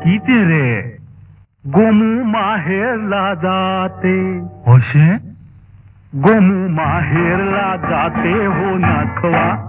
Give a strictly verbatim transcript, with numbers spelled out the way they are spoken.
किती रे? गोमू माहेरला जाते, होशे गोमू माहेरला जाते हो नखवा